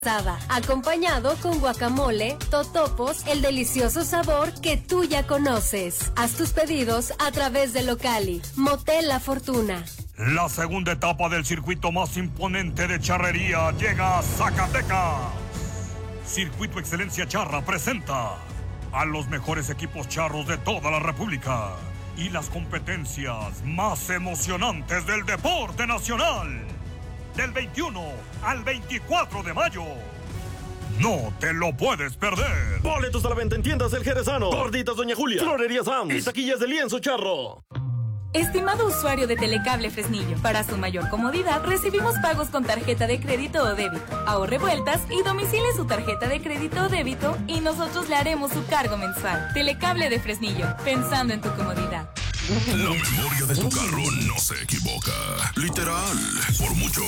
acompañado con guacamole, totopos, el delicioso sabor que tú ya conoces. Haz tus pedidos a través de Locali. Motel La Fortuna. La segunda etapa del circuito más imponente de charrería llega a Zacatecas. Circuito Excelencia Charra presenta a los mejores equipos charros de toda la República y las competencias más emocionantes del deporte nacional. Del 21 al 24 de mayo. No te lo puedes perder. Boletos a la venta en tiendas El Jerezano, Gorditas Doña Julia, Florería Sams y taquillas de Lienzo Charro. Estimado usuario de Telecable Fresnillo, para su mayor comodidad recibimos pagos con tarjeta de crédito o débito. Ahorre vueltas y domicile su tarjeta de crédito o débito y nosotros le haremos su cargo mensual. Telecable de Fresnillo, pensando en tu comodidad. La memoria de tu carro no se equivoca. Literal, por mucho.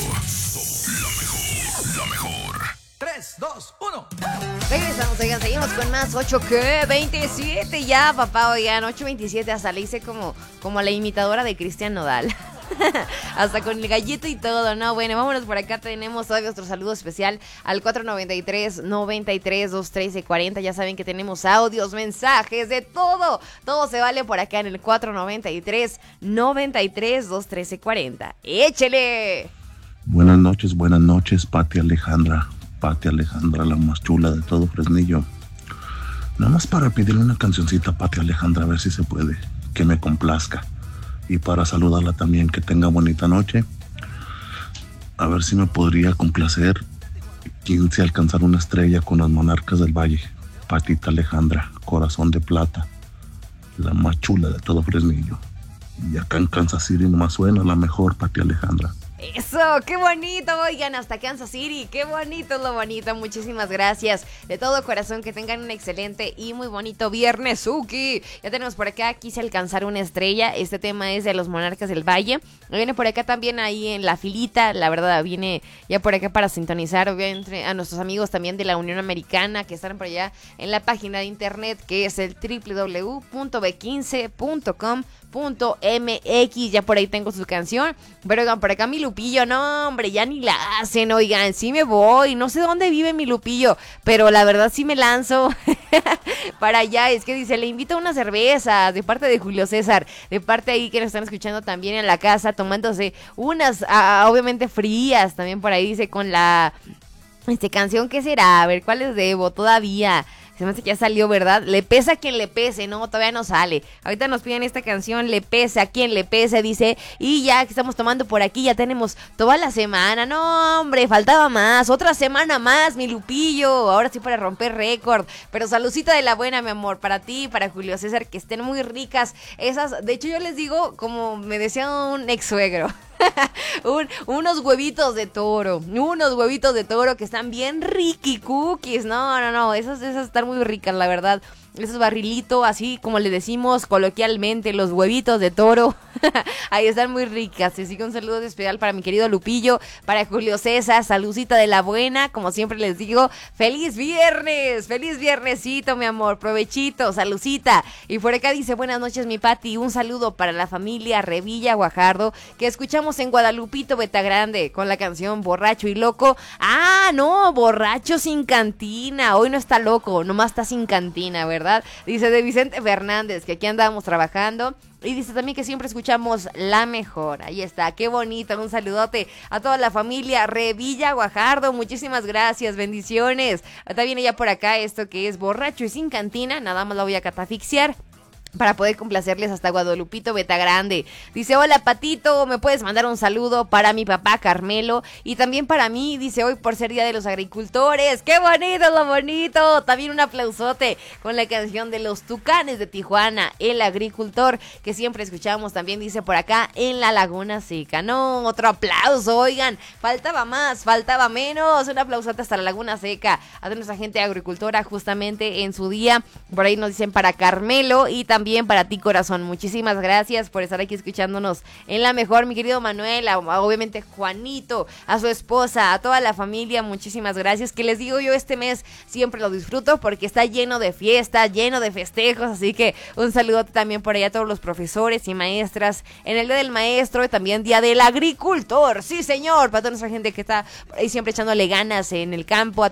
La mejor. 3, 2, 1. Regresamos, oigan, seguimos con más. 8, ¿qué? 27 ya, papá, oigan, 8:27, hasta le hice como la imitadora de Cristian Nodal. Hasta con el gallito y todo, ¿no? Bueno, vámonos por acá, tenemos todavía nuestro saludo especial al 493-93-213-40. Ya saben que tenemos audios, mensajes, de todo. Todo se vale por acá en el 493-93-213-40. ¡Échele! Buenas noches, Pati Alejandra, la más chula de todo Fresnillo. Nada más para pedirle una cancioncita a Pati Alejandra, a ver si se puede, que me complazca. Y para saludarla también, que tenga bonita noche. A ver si me podría complacer 15 alcanzar una estrella con las Monarcas del Valle. Patita Alejandra, corazón de plata, la más chula de todo Fresnillo. Y acá en Kansas City nomás suena la mejor, Pati Alejandra. Eso, qué bonito, oigan, hasta Kansas City, qué bonito es lo bonito, muchísimas gracias, de todo corazón, que tengan un excelente y muy bonito viernes, Suki. Ya tenemos por acá, quise alcanzar una estrella, este tema es de los Monarcas del Valle, viene por acá también ahí en la filita, la verdad, viene ya por acá para sintonizar, obviamente, a nuestros amigos también de la Unión Americana, que están por allá en la página de internet, que es el www.b15.com.mx, ya por ahí tengo su canción, pero oigan, por acá mi Lupillo, no hombre, ya ni la hacen, oigan, sí me voy, no sé dónde vive mi Lupillo, pero la verdad sí me lanzo para allá, es que dice, le invito a una cerveza, de parte de Julio César, de parte ahí que nos están escuchando también en la casa, tomándose unas, obviamente frías, también por ahí dice, con la, canción, ¿qué será? A ver, ¿cuál les debo? Todavía... Se me hace que ya salió, ¿verdad? Le pesa a quien le pese, no, todavía no sale. Ahorita nos piden esta canción, le pesa a quien le pese, dice. Y ya que estamos tomando por aquí, ya tenemos toda la semana. No, hombre, faltaba más. Otra semana más, mi Lupillo. Ahora sí para romper récord. Pero saludcita de la buena, mi amor, para ti, para Julio César, que estén muy ricas. Esas, de hecho yo les digo, como me decía un ex suegro. Unos huevitos de toro que están bien riqui cookies, no, esas están muy ricas, la verdad. Esos barrilitos, así como le decimos coloquialmente, los huevitos de toro, ahí están muy ricas. Así que un saludo especial para mi querido Lupillo, para Julio César, saludcita de la buena, como siempre les digo, feliz viernesito, mi amor, provechito, saludcita. Y por acá dice, buenas noches, mi Pati, un saludo para la familia Revilla Guajardo, que escuchamos en Guadalupito, Betagrande, con la canción Borracho y Loco. Ah, no, borracho sin cantina, hoy no está loco, nomás está sin cantina, ¿verdad? Dice de Vicente Fernández, que aquí andábamos trabajando. Y dice también que siempre escuchamos la mejor. Ahí está, qué bonito, un saludote a toda la familia Revilla Guajardo, muchísimas gracias, bendiciones. Ahorita viene ya por acá esto que es Borracho y sin cantina, nada más la voy a catafixiar para poder complacerles hasta Guadalupito Betagrande. Dice, hola Patito, ¿me puedes mandar un saludo para mi papá Carmelo? Y también para mí, dice, hoy por ser Día de los Agricultores. ¡Qué bonito, lo bonito! También un aplausote con la canción de los Tucanes de Tijuana, El Agricultor, que siempre escuchamos también, dice por acá, en la Laguna Seca. No, otro aplauso, oigan, faltaba más, faltaba menos. Un aplausote hasta la Laguna Seca, a nuestra gente agricultora justamente en su día. Por ahí nos dicen para Carmelo y también también para ti, corazón. Muchísimas gracias por estar aquí escuchándonos en La Mejor, mi querido Manuel, obviamente Juanito, a su esposa, a toda la familia, muchísimas gracias. Que les digo yo, este mes siempre lo disfruto porque está lleno de fiestas, lleno de festejos, así que un saludo también por allá a todos los profesores y maestras en el Día del Maestro y también Día del Agricultor. Sí, señor, para toda nuestra gente que está ahí siempre echándole ganas en el campo,